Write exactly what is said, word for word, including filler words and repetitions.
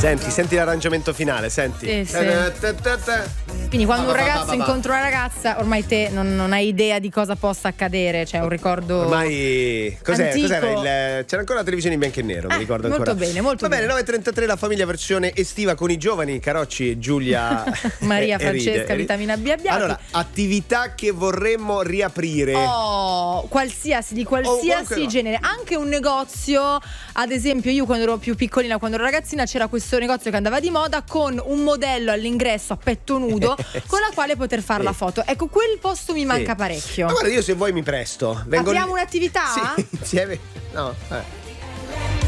Senti, senti l'arrangiamento finale, senti. Sì, sì. Quindi quando un ragazzo incontra una ragazza, ormai te non, non hai idea di cosa possa accadere, c'è un ricordo ormai cos'è, antico. cos'era il, c'era ancora la televisione in bianco e nero, eh, mi ricordo molto ancora. bene, molto Va bene, bene. nove e trentatré la famiglia versione estiva con i giovani Carocci e Giulia Maria e Francesca, ride. vitamina B abbiati. Allora, attività che vorremmo riaprire. Oh, qualsiasi, di qualsiasi Oh, genere, anche un negozio. Ad esempio, io quando ero più piccolina, quando ero ragazzina, c'era questo negozio che andava di moda con un modello all'ingresso a petto nudo con la quale poter fare sì. la foto. Ecco, quel posto mi manca sì. parecchio. Ma guarda, io se vuoi mi presto. Vengo Apriamo lì. un'attività? Sì, insieme. No, eh.